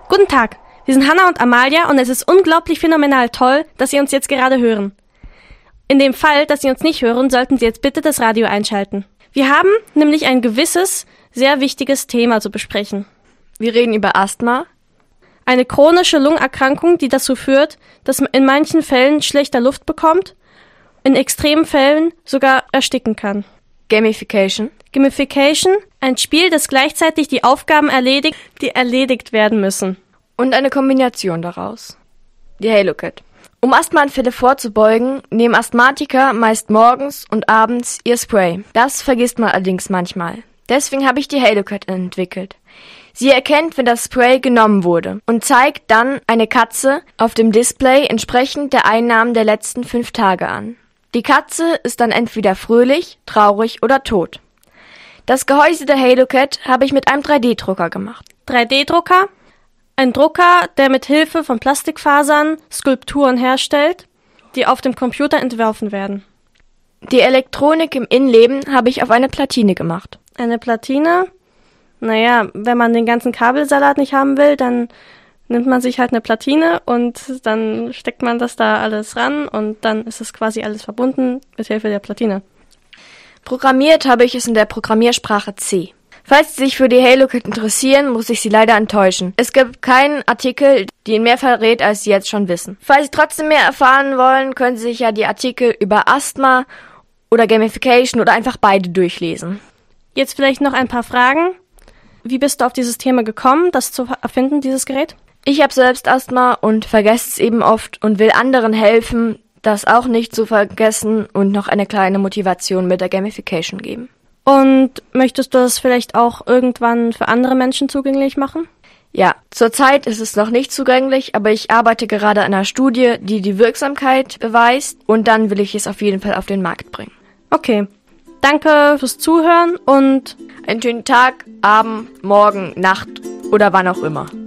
Guten Tag, wir sind Hannah und Amalia und es ist unglaublich phänomenal toll, dass Sie uns jetzt gerade hören. In dem Fall, dass Sie uns nicht hören, sollten Sie jetzt bitte das Radio einschalten. Wir haben nämlich ein gewisses, sehr wichtiges Thema zu besprechen. Wir reden über Asthma. Eine chronische Lungenerkrankung, die dazu führt, dass man in manchen Fällen schlechter Luft bekommt, in extremen Fällen sogar ersticken kann. Gamification. Gamification, ein Spiel, das gleichzeitig die Aufgaben erledigt, die erledigt werden müssen. Und eine Kombination daraus. Die Halo-Kit. Um Asthmaanfälle vorzubeugen, nehmen Asthmatiker meist morgens und abends ihr Spray. Das vergisst man allerdings manchmal. Deswegen habe ich die Halo-Kit entwickelt. Sie erkennt, wenn das Spray genommen wurde und zeigt dann eine Katze auf dem Display entsprechend der Einnahmen der letzten 5 Tage an. Die Katze ist dann entweder fröhlich, traurig oder tot. Das Gehäuse der Halo-Kit habe ich mit einem 3D-Drucker gemacht. 3D-Drucker? Ein Drucker, der mit Hilfe von Plastikfasern Skulpturen herstellt, die auf dem Computer entworfen werden. Die Elektronik im Innenleben habe ich auf eine Platine gemacht. Eine Platine? Naja, wenn man den ganzen Kabelsalat nicht haben will, dann nimmt man sich halt eine Platine und dann steckt man das da alles ran und dann ist es quasi alles verbunden mit Hilfe der Platine. Programmiert habe ich es in der Programmiersprache C. Falls Sie sich für die Halo-Kit interessieren, muss ich Sie leider enttäuschen. Es gibt keinen Artikel, der Ihnen mehr verrät, als Sie jetzt schon wissen. Falls Sie trotzdem mehr erfahren wollen, können Sie sich ja die Artikel über Asthma oder Gamification oder einfach beide durchlesen. Jetzt vielleicht noch ein paar Fragen. Wie bist du auf dieses Thema gekommen, das zu erfinden, dieses Gerät? Ich habe selbst Asthma und vergesse es eben oft und will anderen helfen, das auch nicht zu vergessen und noch eine kleine Motivation mit der Gamification geben. Und möchtest du das vielleicht auch irgendwann für andere Menschen zugänglich machen? Ja, zurzeit ist es noch nicht zugänglich, aber ich arbeite gerade an einer Studie, die die Wirksamkeit beweist und dann will ich es auf jeden Fall auf den Markt bringen. Okay, danke fürs Zuhören und einen schönen Tag, Abend, Morgen, Nacht oder wann auch immer.